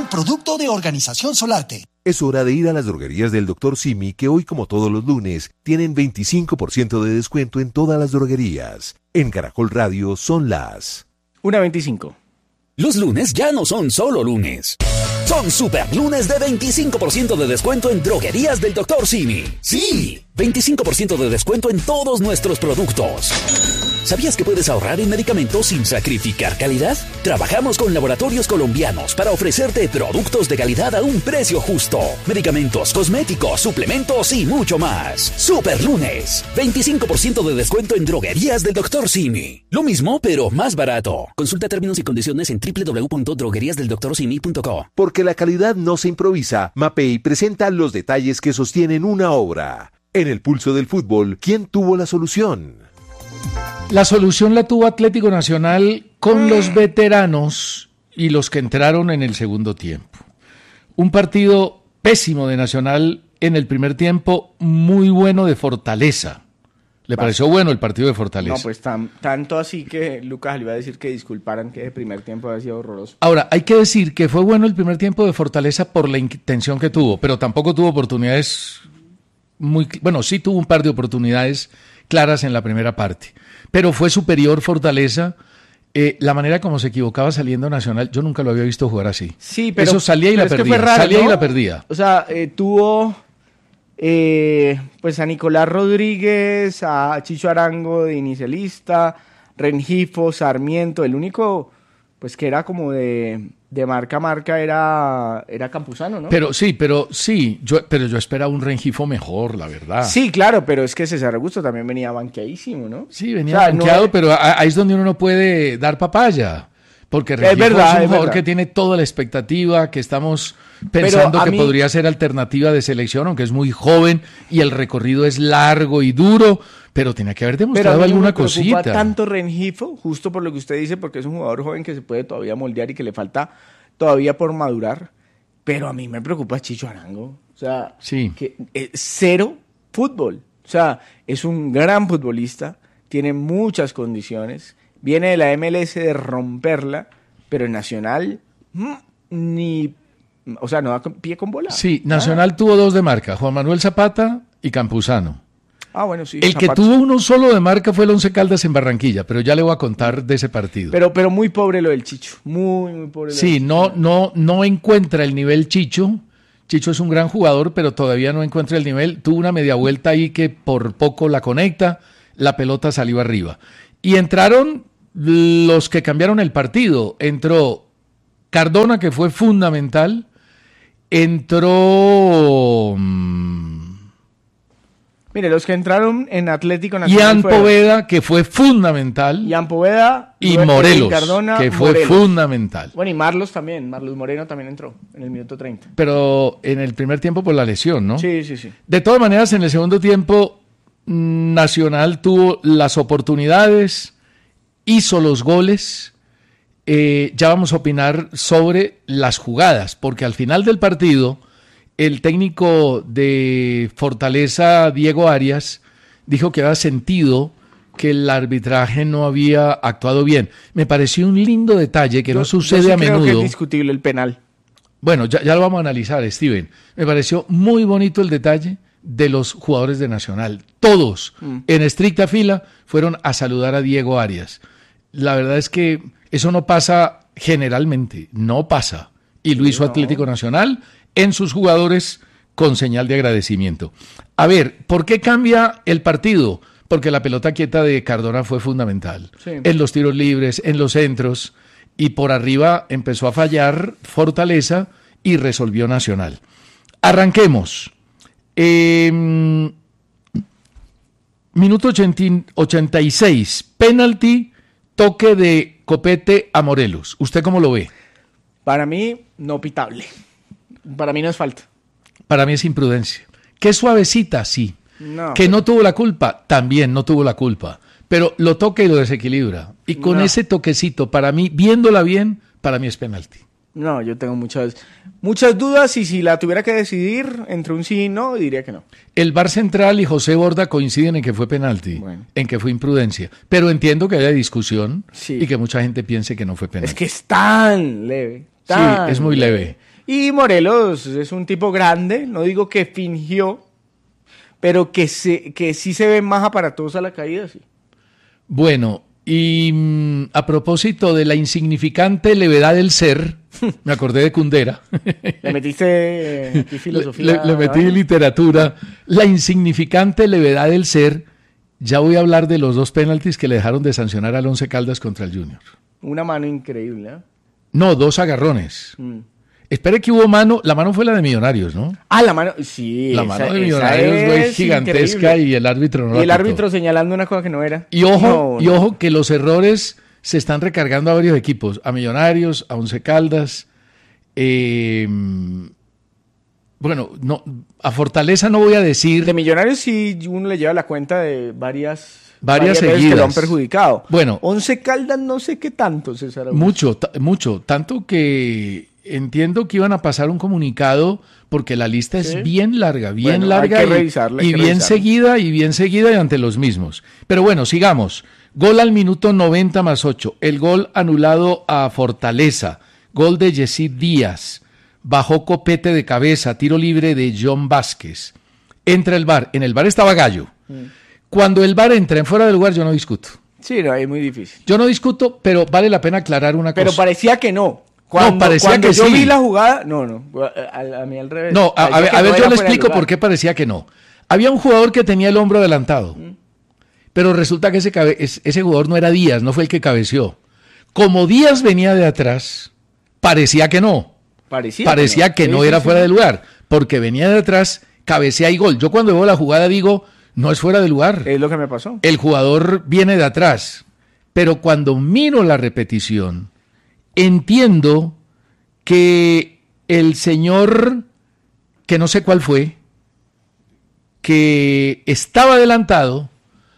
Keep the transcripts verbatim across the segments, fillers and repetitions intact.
un producto de Organización Solarte. Es hora de ir a las droguerías del doctor Simi, que hoy, como todos los lunes, tienen veinticinco por ciento de descuento en todas las droguerías. En Caracol Radio son las una veinticinco. Los lunes ya no son solo lunes. Son super lunes de veinticinco por ciento de descuento en droguerías del doctor Simi. ¡Sí! veinticinco por ciento de descuento en todos nuestros productos. ¿Sabías que puedes ahorrar en medicamentos sin sacrificar calidad? Trabajamos con laboratorios colombianos para ofrecerte productos de calidad a un precio justo. Medicamentos, cosméticos, suplementos y mucho más. Super lunes. veinticinco por ciento de descuento en droguerías del doctor Simi. Lo mismo, pero más barato. Consulta términos y condiciones en doble u doble u doble u punto droguerías del doctor simi punto co. Porque la calidad no se improvisa, Mapei presenta los detalles que sostienen una obra. En el pulso del fútbol, ¿quién tuvo la solución? La solución la tuvo Atlético Nacional con los veteranos y los que entraron en el segundo tiempo. Un partido pésimo de Nacional en el primer tiempo, muy bueno de Fortaleza. ¿Le pareció bueno el partido de Fortaleza? No, pues tan, tanto así que Lucas le iba a decir que disculparan que el primer tiempo había sido horroroso. Ahora, hay que decir que fue bueno el primer tiempo de Fortaleza por la intención que tuvo, pero tampoco tuvo oportunidades muy... Bueno, sí tuvo un par de oportunidades claras en la primera parte, pero fue superior Fortaleza. Eh, la manera como se equivocaba saliendo Nacional, yo nunca lo había visto jugar así. Sí, pero... Eso salía y la perdía, raro, salía ¿no? y la perdía. O sea, eh, tuvo... Eh, pues a Nicolás Rodríguez, a Chicho Arango de inicialista, Rengifo, Sarmiento, el único pues que era como de, de marca a marca era, era Campuzano, ¿no? Pero sí, pero sí, yo, pero yo esperaba un Rengifo mejor, la verdad. Sí, claro, pero es que César Augusto también venía banqueadísimo, ¿no? Sí, venía o sea, banqueado, no es... pero ahí es donde uno no puede dar papaya. Porque Rengifo es, verdad, es un es jugador verdad. que tiene toda la expectativa, que estamos pensando que mí... podría ser alternativa de selección, aunque es muy joven y el recorrido es largo y duro, pero tenía que haber demostrado alguna cosita. Pero tanto Rengifo, justo por lo que usted dice, porque es un jugador joven que se puede todavía moldear y que le falta todavía por madurar, pero a mí me preocupa Chicho Arango. O sea, sí. que, eh, cero fútbol. O sea, es un gran futbolista, tiene muchas condiciones, viene de la M L S de romperla, pero en Nacional mmm, ni, o sea, no da pie con bola. Sí, Nacional ah. tuvo dos de marca, Juan Manuel Zapata y Campuzano. Ah, bueno, sí. El Zapata. que tuvo uno solo de marca fue el Once Caldas en Barranquilla, pero ya le voy a contar de ese partido. Pero, pero muy pobre lo del Chicho, muy, muy pobre. Lo sí, del no, Chicho. no, no encuentra el nivel Chicho. Chicho es un gran jugador, pero todavía no encuentra el nivel. Tuvo una media vuelta ahí que por poco la conecta, la pelota salió arriba. Y entraron los que cambiaron el partido. Entró Cardona, que fue fundamental. Entró... Mire, los que entraron en Atlético Nacional Ian fueron... Poveda, que fue fundamental. Ian Poveda. Y Morelos, Cardona, que fue Morelos. fundamental. Bueno, y Marlos también. Marlos Moreno también entró en el minuto treinta. Pero en el primer tiempo por la lesión, ¿no? Sí, sí, sí. De todas maneras, en el segundo tiempo, Nacional tuvo las oportunidades, hizo los goles. Eh, ya vamos a opinar sobre las jugadas, porque al final del partido, el técnico de Fortaleza, Diego Arias, dijo que había sentido que el arbitraje no había actuado bien. Me pareció un lindo detalle que yo, no sucede yo sí a menudo. Creo que es discutible el penal. Bueno, ya, ya lo vamos a analizar, Steven. Me pareció muy bonito el detalle de los jugadores de Nacional. Todos, mm. en estricta fila, fueron a saludar a Diego Arias. La verdad es que eso no pasa generalmente, no pasa. Y lo hizo no. Atlético Nacional en sus jugadores con señal de agradecimiento. A ver, ¿por qué cambia el partido? Porque la pelota quieta de Cardona fue fundamental. Sí. En los tiros libres, en los centros, y por arriba empezó a fallar Fortaleza y resolvió Nacional. Arranquemos. Eh, minuto ochenta y seis, penalti, toque de Copete a Morelos. ¿Usted cómo lo ve? Para mí, no pitable. Para mí no es falta. Para mí es imprudencia. Qué suavecita, sí. No, que pero... no tuvo la culpa, también no tuvo la culpa. Pero lo toca y lo desequilibra. Y con no. ese toquecito, para mí, viéndola bien, para mí es penalti. No, yo tengo muchas muchas dudas y si la tuviera que decidir entre un sí y no, diría que no. El V A R Central y José Borda coinciden en que fue penalti, bueno. en que fue imprudencia. Pero entiendo que haya discusión sí. y que mucha gente piense que no fue penalti. Es que es tan leve. Tan sí, es muy leve. Y Morelos es un tipo grande, no digo que fingió, pero que, se, que sí se ve más aparatosa la caída, sí. Bueno, y mm, a propósito de la insignificante levedad del ser, me acordé de Kundera. Le metiste eh, aquí filosofía. Le, le metí ¿verdad? literatura. La insignificante levedad del ser. Ya voy a hablar de los dos penaltis que le dejaron de sancionar al Once Caldas contra el Junior. Una mano increíble, ¿eh? No, dos agarrones. Mm. Espere que hubo mano, la mano fue la de Millonarios, ¿no? Ah, la mano, sí. La esa, mano de esa Millonarios fue es gigantesca increíble. y el árbitro no Y la el pitó. árbitro señalando una cosa que no era. Y ojo, No, y no. ojo que los errores se están recargando a varios equipos, a Millonarios, a Once Caldas, eh, bueno, no, a Fortaleza no voy a decir De Millonarios sí uno le lleva la cuenta de varias... Varias veces que seguidas. lo han perjudicado. Bueno. Once Caldas no sé qué tanto, César Augusto. mucho, ta- mucho, tanto que entiendo que iban a pasar un comunicado porque la lista Sí. es bien larga, bien Bueno, larga hay que y, revisarla, hay y que bien revisarla. seguida y bien seguida y ante los mismos. Pero bueno, sigamos. Gol al minuto noventa más ocho. El gol anulado a Fortaleza. Gol de Yesid Díaz. Bajó copete de cabeza, tiro libre de John Vázquez. Entra el V A R. En el V A R estaba Gallo. Cuando el V A R entra en fuera de lugar, yo no discuto. Sí, no, es muy difícil. Yo no discuto, pero vale la pena aclarar una Pero cosa. parecía que no. Cuando, parecía cuando que yo sí. vi la jugada, no, no, a, a mí al revés. No, a, a Parecía ver, que a no ver, era yo le fuera de explico lugar. por qué parecía que no. Había un jugador que tenía el hombro adelantado, pero resulta que ese, cabe- es- ese jugador no era Díaz, no fue el que cabeció. Como Díaz venía de atrás, parecía que no. Parecía, Parecía que no Sí, era sí, fuera sí. de lugar, porque venía de atrás, cabecea y gol. Yo cuando veo la jugada digo, no es fuera de lugar. Es lo que me pasó. El jugador viene de atrás, pero cuando miro la repetición, entiendo que el señor, que no sé cuál fue, que estaba adelantado,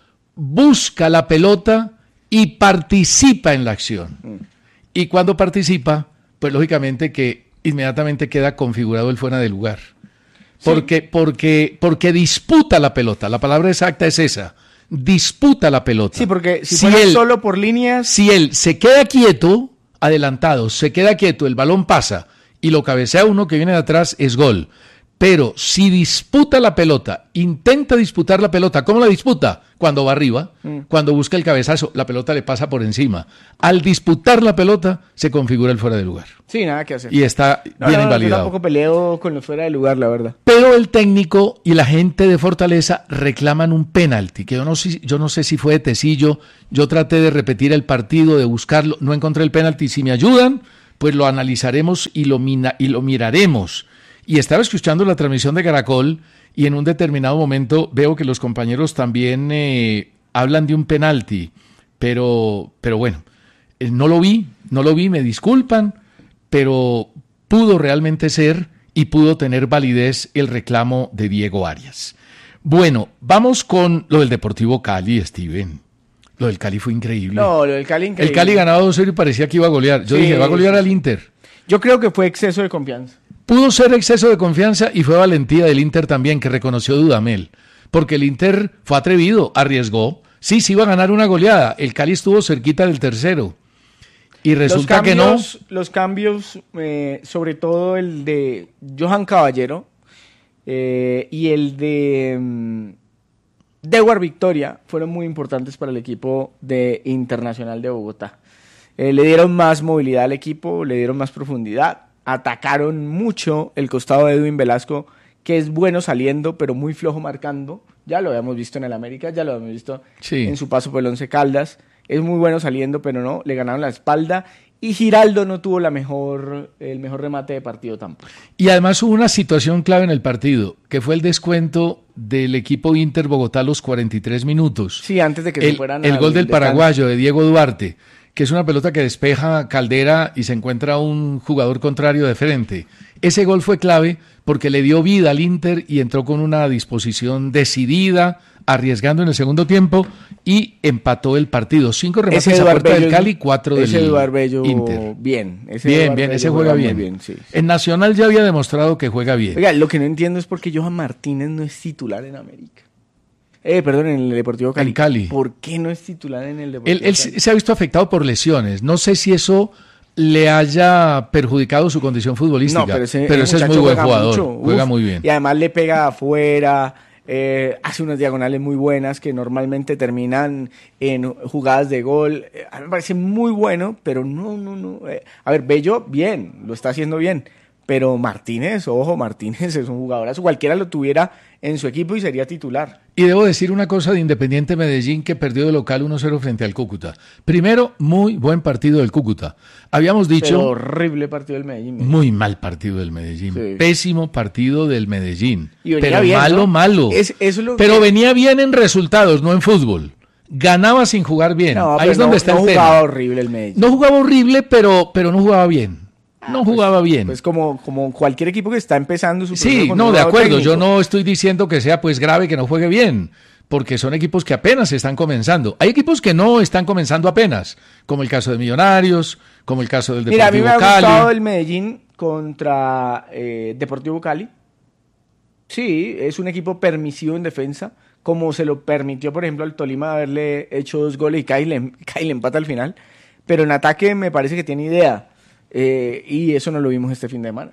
busca la pelota y participa en la acción. Y cuando participa, pues lógicamente que inmediatamente queda configurado el fuera de lugar. Porque, porque, porque disputa la pelota. La palabra exacta es esa. Disputa la pelota. Sí, porque si, si fuera él, solo por líneas, si él se queda quieto, adelantado, se queda quieto, el balón pasa y lo cabecea uno que viene de atrás, es gol. Pero si disputa la pelota, intenta disputar la pelota, ¿cómo la disputa? Cuando va arriba, mm. cuando busca el cabezazo, la pelota le pasa por encima. Al disputar la pelota, se configura el fuera de lugar. sí, nada que hacer. Y está no, bien no, invalidado. Yo tampoco peleo con los fuera de lugar, la verdad. Pero el técnico y la gente de Fortaleza reclaman un penalti, que yo no sé, yo no sé si fue de Tecillo. Yo traté de repetir el partido, de buscarlo, no encontré el penalti. Si me ayudan, pues lo analizaremos y lo, mina, y lo miraremos. Y estaba escuchando la transmisión de Caracol y en un determinado momento veo que los compañeros también eh, hablan de un penalti, pero, pero bueno, eh, no lo vi, no lo vi, me disculpan, pero pudo realmente ser y pudo tener validez el reclamo de Diego Arias. Bueno, vamos con lo del Deportivo Cali, Steven. Lo del Cali fue increíble. No, lo del Cali increíble. El Cali ganaba dos cero y parecía que iba a golear. Yo Sí, dije, va a golear sí, al sí. Inter. Yo creo que fue exceso de confianza. Pudo ser exceso de confianza y fue valentía del Inter también, que reconoció Dudamel. Porque el Inter fue atrevido, arriesgó. Sí, sí iba a ganar una goleada. El Cali estuvo cerquita del tercero. Y resulta los cambios, que Los cambios, eh, sobre todo el de Johan Caballero eh, y el de um, Dewar Victoria, fueron muy importantes para el equipo de Internacional de Bogotá. Eh, le dieron más movilidad al equipo, le dieron más profundidad. Atacaron mucho el costado de Edwin Velasco, que es bueno saliendo, pero muy flojo marcando. Ya lo habíamos visto en el América, ya lo habíamos visto Sí. en su paso por el Once Caldas. Es muy bueno saliendo, pero no, le ganaron la espalda. Y Giraldo no tuvo la mejor, el mejor remate de partido tampoco. Y además hubo una situación clave en el partido, que fue el descuento del equipo Inter Bogotá a los cuarenta y tres minutos. Sí, antes de que el, se fueran El al gol del descanso. paraguayo, de Diego Duarte, que es una pelota que despeja Caldera y se encuentra un jugador contrario de frente. Ese gol fue clave porque le dio vida al Inter y entró con una disposición decidida, arriesgando en el segundo tiempo y empató el partido. Cinco remates Ese a Eduard puerta del Bello, Cali, cuatro del ese Eduard Bello, Inter. bien. Ese Bien, Eduard bien, Bello ese juega muy bien. bien, sí, sí. En Nacional ya había demostrado que juega bien. Oiga, lo que no entiendo es por qué Johan Martínez no es titular en América. Eh, perdón, en el Deportivo Cali. En Cali. ¿Por qué no es titular en el Deportivo Él, él Cali? se ha visto afectado por lesiones. No sé si eso le haya perjudicado su condición futbolística. No, pero ese, pero ese es muy buen jugador, mucho. juega Uf, muy bien. Y además le pega afuera, eh, hace unas diagonales muy buenas que normalmente terminan en jugadas de gol. Eh, a mí me parece muy bueno, pero no, no, no. Eh, a ver, Bello, bien, lo está haciendo bien. Pero Martínez, ojo, Martínez es un jugadorazo. Cualquiera lo tuviera en su equipo y sería titular. Y debo decir una cosa de Independiente Medellín, que perdió de local uno cero frente al Cúcuta. Primero, muy buen partido del Cúcuta. Habíamos dicho... Pero horrible partido del Medellín. Muy mal partido del Medellín. Sí. Pésimo partido del Medellín. Y venía pero bien, malo, ¿no? malo. Es- eso es lo pero que- venía bien en resultados, no en fútbol. Ganaba sin jugar bien. No, Ahí pero es donde no, está no el jugaba tema. horrible el Medellín. No jugaba horrible, pero, pero no jugaba bien. No jugaba bien. Pues como, como cualquier equipo que está empezando su proceso Sí, con no, un de nuevo acuerdo. técnico. Yo no estoy diciendo que sea pues grave que no juegue bien, porque son equipos que apenas están comenzando. Hay equipos que no están comenzando apenas, como el caso de Millonarios, como el caso del Mira, a mí Deportivo me ha Cali. gustado el Medellín contra eh, Deportivo Cali. Sí, es un equipo permisivo en defensa, como se lo permitió, por ejemplo, al Tolima haberle hecho dos goles y Cali le, Cali le empata al final. Pero en ataque me parece que tiene idea. Eh, y eso no lo vimos este fin de semana.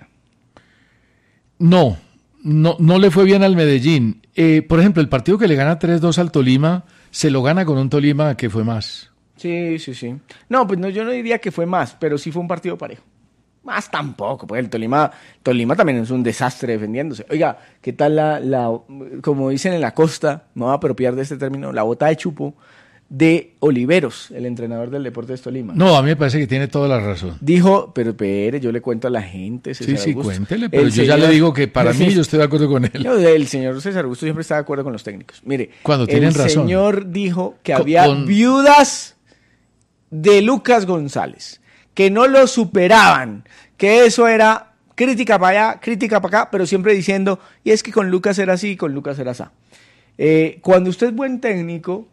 No, no, no le fue bien al Medellín. Eh, por ejemplo, el partido que le gana tres dos al Tolima, se lo gana con un Tolima que fue más. Sí, sí, sí. No, pues no, yo no diría que fue más, pero sí fue un partido parejo. Más tampoco, pues el Tolima, Tolima también es un desastre defendiéndose. Oiga, ¿qué tal la, la, como dicen en la costa, me voy a apropiar de este término, la bota de chupo de Oliveros, el entrenador del Deportes Tolima? No, a mí me parece que tiene toda la razón. Dijo, pero espere, yo le cuento a la gente, César Sí, sí, Augusto. cuéntele, pero El yo ya señor- le digo que para mí yo estoy de acuerdo con él. No, el señor César Augusto siempre está de acuerdo con los técnicos. Mire, Cuando tienen el razón. señor dijo que Con- había con- viudas de Lucas González, que no lo superaban, que eso era crítica para allá, crítica para acá, pero siempre diciendo, y es que con Lucas era así, con Lucas era así. Eh, cuando usted es buen técnico,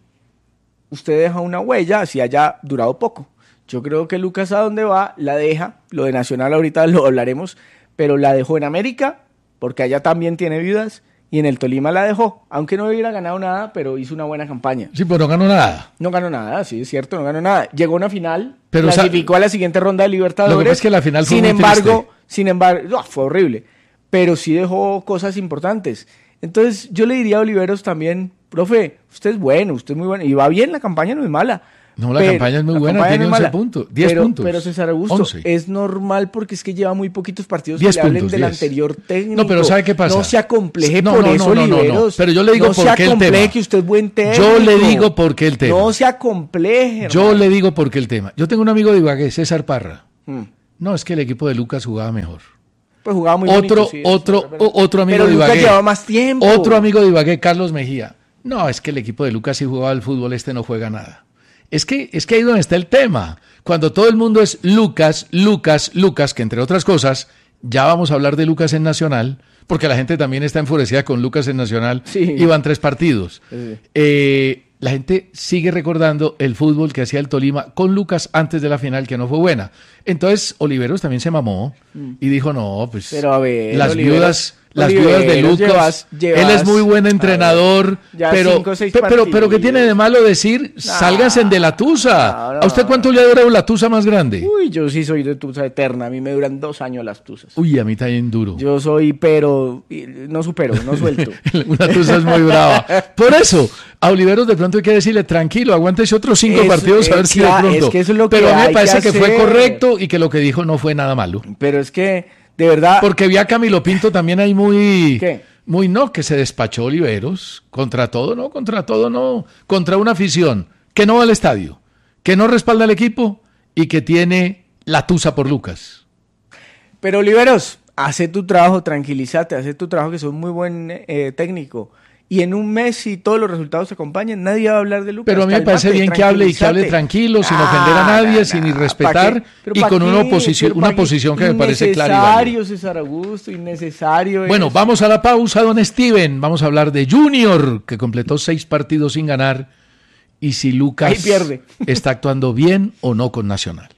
usted deja una huella, así haya durado poco. Yo creo que Lucas a donde va, la deja, lo de Nacional ahorita lo hablaremos, pero la dejó en América, porque allá también tiene viudas, y en el Tolima la dejó, aunque no hubiera ganado nada, pero hizo una buena campaña. Sí, pero no ganó nada. No ganó nada, sí, es cierto, no ganó nada. Llegó a una final, Pero, o sea, clasificó a la siguiente ronda de Libertadores. lo que pasa es que la final fue sin muy embargo, triste. sin embargo, no, fue horrible, pero sí dejó cosas importantes. Entonces, yo le diría a Oliveros también, profe, usted es bueno, usted es muy bueno, y va bien, la campaña no es mala. No, la campaña es muy la buena, campaña tiene no es once mala. puntos, diez pero, puntos, Pero César Augusto, once. es normal porque es que lleva muy poquitos partidos que diez le hablen puntos, del diez. anterior técnico. No, pero ¿sabe qué pasa? No se acompleje No, por no, eso, no, no, no, no. Oliveros. Pero yo le digo no por se qué el acompleje tema. que usted es buen técnico. Yo le digo por qué el tema. No se acompleje, Yo hermano. le digo por qué el tema. Yo tengo un amigo de Ibagué, César Parra. Mm. No, es que el equipo de Lucas jugaba mejor. Pues jugaba muy Otro, bonito, sí, otro, sí, pero- o- otro amigo pero de Lucas Ibagué. llevaba más tiempo. Otro amigo de Ibagué, Carlos Mejía. No, es que el equipo de Lucas sí jugaba al fútbol, este no juega nada. Es que, es que ahí donde está el tema. Cuando todo el mundo es Lucas, Lucas, Lucas, que entre otras cosas, ya vamos a hablar de Lucas en Nacional, porque la gente también está enfurecida con Lucas en Nacional. Sí. Y van tres partidos. Sí. Eh, la gente sigue recordando el fútbol que hacía el Tolima con Lucas antes de la final, que no fue buena. Entonces, Oliveros también se mamó y dijo, no, pues Pero a ver, las Oliveros- viudas... Las viudas de Oliveros, Lucas, llevas- llevas- él es muy buen a entrenador, ver, ya pero, cinco o seis pe- pero, pero ¿qué partidos. tiene de malo decir, sálganse de la tusa? No, no. ¿A usted cuánto le ha durado la tusa más grande? Uy, yo sí soy de tusa eterna. A mí me duran dos años las tusas. Uy, a mí también duro. Yo soy, pero y- no supero, no suelto. Una tusa es muy brava. Por eso, a Oliveros de pronto hay que decirle, tranquilo, aguántese otros cinco Es- partidos a ver es si de cla- pronto. es que eso es lo que pero a mí hay me parece que que, fue hacer. correcto y que lo que dijo no fue nada malo. Pero es que, de verdad, Porque vi a Camilo Pinto también ahí muy... ¿Qué? Muy no, que se despachó Oliveros. Contra todo, no, contra todo, no. Contra una afición que no va al estadio, que no respalda al equipo y que tiene la tusa por Lucas. pero Oliveros, hace tu trabajo, tranquilízate, hace tu trabajo, que sos muy buen eh, técnico. Y en un mes, si todos los resultados se acompañan, nadie va a hablar de Lucas. Pero a mí me Cálmate, parece bien que hable y que hable tranquilízate. tranquilo, sin ofender a Ah, nadie, na, sin na, irrespetar ¿pa' qué? ¿Pero y pa' con una qué? oposición, ¿Pero una pa' qué? posición que me parece clara y válida. Innecesario, César Augusto, innecesario. Bueno, es. vamos a la pausa, don Steven. Vamos a hablar de Junior, que completó seis partidos sin ganar, y si Lucas Ahí pierde. está actuando bien o no con Nacional.